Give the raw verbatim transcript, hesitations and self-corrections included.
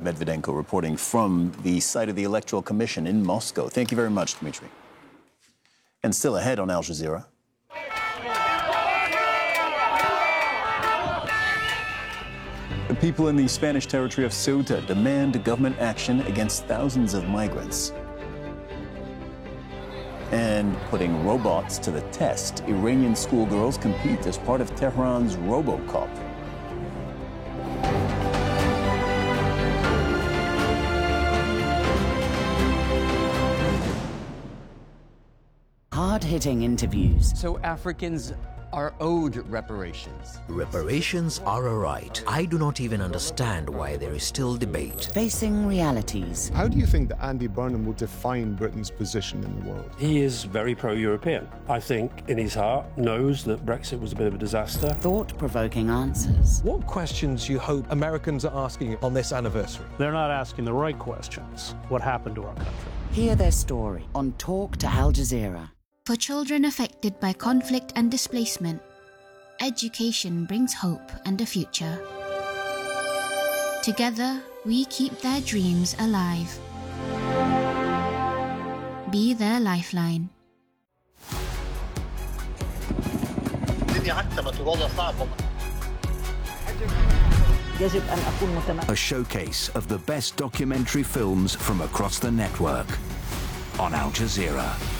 Medvedenko reporting from the site of the Electoral Commission in Moscow. Thank you very much, Dmitry. And still ahead on Al Jazeera. The people in the Spanish territory of Ceuta demand government action against thousands of migrants. And putting robots to the test, Iranian schoolgirls compete as part of Tehran's RoboCop. Hard-hitting interviews. So Africans are owed reparations. Reparations are a right. I do not even understand why there is still debate. Facing realities. How do you think that Andy Burnham will define Britain's position in the world? He is very pro-European. I think in his heart knows that Brexit was a bit of a disaster. Thought-provoking answers. What questions you hope Americans are asking on this anniversary? They're not asking the right questions. What happened to our country? Hear their story on Talk to Al Jazeera. For children affected by conflict and displacement, education brings hope and a future. Together, we keep their dreams alive. Be their lifeline. A showcase of the best documentary films from across the network on Al Jazeera.